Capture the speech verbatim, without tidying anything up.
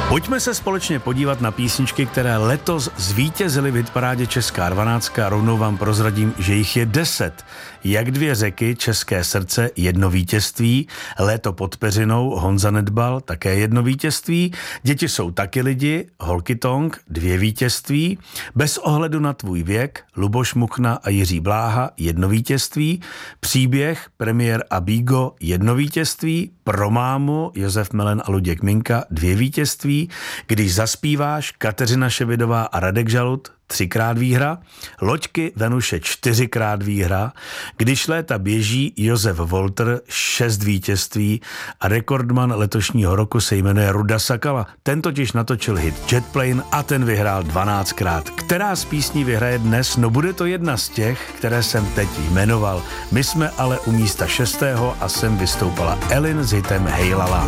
Pojďme se společně podívat na písničky, které letos zvítězily v hitparádě Česká dvanáctka. Rovnou vám prozradím, že jich je deset. Jak dvě řeky, České srdce, jedno vítězství. Léto pod peřinou, Honza Nedbal, také jedno vítězství. Děti jsou taky lidi, Holky Tonk, dvě vítězství. Bez ohledu na tvůj věk, Luboš Muchna a Jiří Bláha, jedno vítězství. Příběh, premiér a Bígo, jedno vítězství. Pro mámu, Josef Melen a Luděk Minka, dvě vítězství. Když zaspíváš, Kateřina Ševidová a Radek Žalud, třikrát výhra. Loďky Venuše, čtyřikrát výhra. Když léta běží, Josef Volter, šest vítězství a rekordman letošního roku se jmenuje Ruda Sakala. Ten totiž natočil hit Jet Plane a ten vyhrál dvanáctkrát. Která z písní vyhraje dnes? No bude to jedna z těch, které jsem teď jmenoval. My jsme ale u místa šestého a sem vystoupala Elin s hitem Hej Lala.